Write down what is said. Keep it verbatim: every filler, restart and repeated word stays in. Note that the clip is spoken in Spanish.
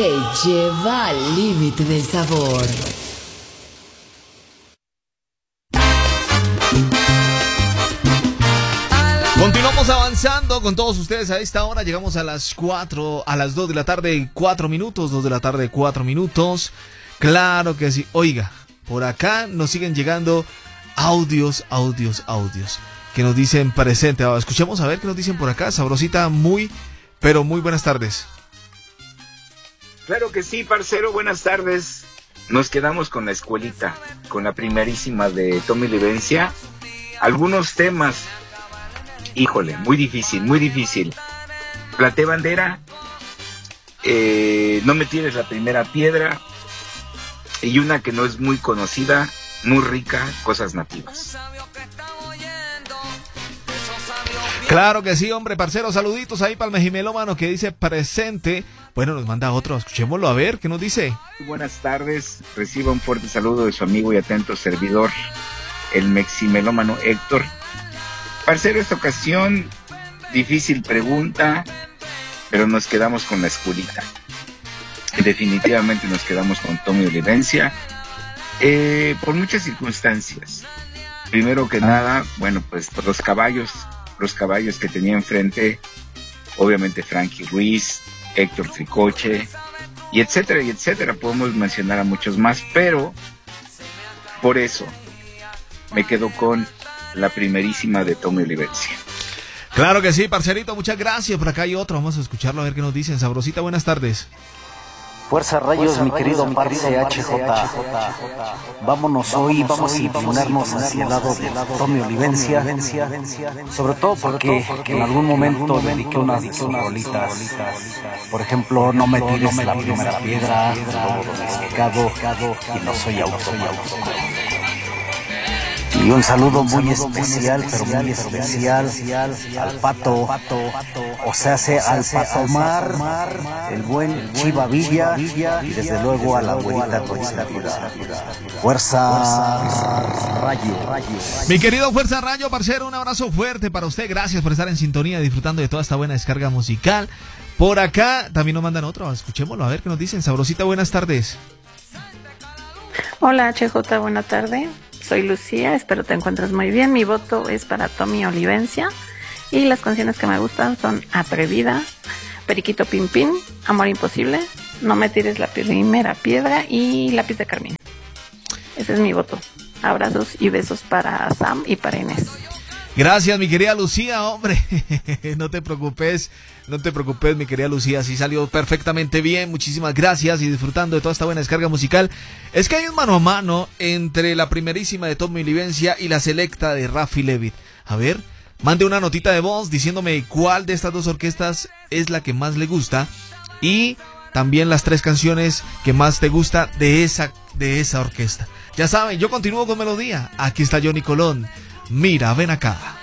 se lleva al límite del sabor. Continuamos avanzando con todos ustedes a esta hora. Llegamos a las cuatro, a las dos de la tarde, cuatro minutos, dos de la tarde, cuatro minutos. Claro que sí. Oiga, por acá nos siguen llegando audios, audios, audios que nos dicen presente. Escuchemos a ver qué nos dicen por acá. Sabrosita, muy, pero muy buenas tardes. Claro que sí, parcero, buenas tardes. Nos quedamos con la escuelita, con la primerísima de Tommy Livencia. Algunos temas, híjole, muy difícil, muy difícil. Planté bandera, eh, no me tires la primera piedra, y una que no es muy conocida, muy rica, Cosas Nativas. Claro que sí, hombre, parcero, saluditos ahí para el mejimelómano que dice presente. Bueno, nos manda otro, escuchémoslo a ver, ¿qué nos dice? Buenas tardes, reciba un fuerte saludo de su amigo y atento servidor, el meximelómano Héctor. Parcero, esta ocasión, difícil pregunta, pero nos quedamos con la escuelita. Definitivamente nos quedamos con Tommy Olivencia, eh, por muchas circunstancias. Primero que nada, bueno, pues los caballos, los caballos que tenía enfrente, obviamente Frankie Ruiz, Héctor Tricoche, y etcétera, y etcétera. Podemos mencionar a muchos más, pero por eso me quedo con la primerísima de Tommy Olivencia. Claro que sí, parcerito, muchas gracias. Por acá hay otro, vamos a escucharlo a ver qué nos dicen. Sabrosita, buenas tardes. Fuerza Rayos, Fuerza, mi querido Parce H J. Vámonos hoy, vamos a inclinarnos hacia el lado de Tommy Olivencia, sobre todo porque en algún momento dediqué unas de sus rolitas. Por ejemplo, No me tires la primera piedra, Lobo domesticado y No soy auto. Y un saludo muy especial, pero muy especial al Pato, o sea, al Pato Omar, el buen Chiva Villa, y desde luego a la abuelita Constantida. Fuerza Rayo. Mi querido Fuerza Rayo, parcero, un abrazo fuerte para usted. Gracias por estar en sintonía, disfrutando de toda esta buena descarga musical. Por acá también nos mandan otro, escuchémoslo, a ver qué nos dicen. Sabrosita, buenas tardes. Hola H J, buena tarde. Soy Lucía, espero te encuentres muy bien. Mi voto es para Tommy Olivencia y las canciones que me gustan son Atrevida, Periquito Pin Pin, Amor Imposible, No me tires la primera piedra y Lápiz de Carmín. Ese es mi voto. Abrazos y besos para Sam y para Inés. Gracias, mi querida Lucía, hombre. No te preocupes, no te preocupes, mi querida Lucía. Sí salió perfectamente bien. Muchísimas gracias y disfrutando de toda esta buena descarga musical. Es que hay un mano a mano entre la primerísima de Tommy Olivencia y la selecta de Rafi Levitt. A ver, mande una notita de voz diciéndome cuál de estas dos orquestas es la que más le gusta y también las tres canciones que más te gusta de esa, de esa orquesta. Ya saben, yo continúo con melodía. Aquí está Johnny Colón. Mira, ven acá.